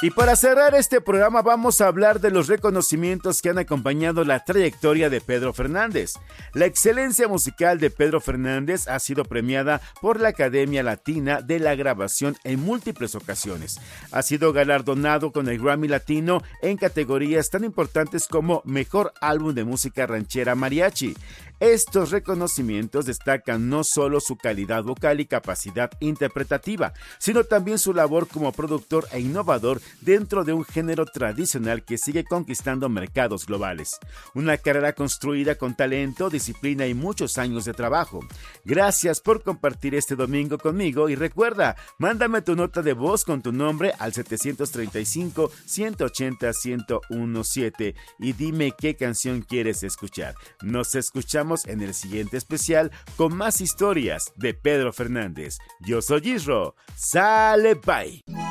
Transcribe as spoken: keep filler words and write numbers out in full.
Y para cerrar este programa vamos a hablar de los reconocimientos que han acompañado la trayectoria de Pedro Fernández. La excelencia musical de Pedro Fernández ha sido premiada por la Academia Latina de la Grabación en múltiples ocasiones. Ha sido galardonado con el Grammy Latino en categorías tan importantes como Mejor Álbum de Música Ranchera Mariachi. Estos reconocimientos destacan no solo su calidad vocal y capacidad interpretativa, sino también su labor como productor e innovador dentro de un género tradicional que sigue conquistando mercados globales. Una carrera construida con talento, disciplina y muchos años de trabajo. Gracias por compartir este domingo conmigo y recuerda, mándame tu nota de voz con tu nombre al siete tres cinco, uno ocho cero, uno uno siete y dime qué canción quieres escuchar. Nos escuchamos en el siguiente especial con más historias de Pedro Fernández. Yo soy Isro. ¡Sale, bye!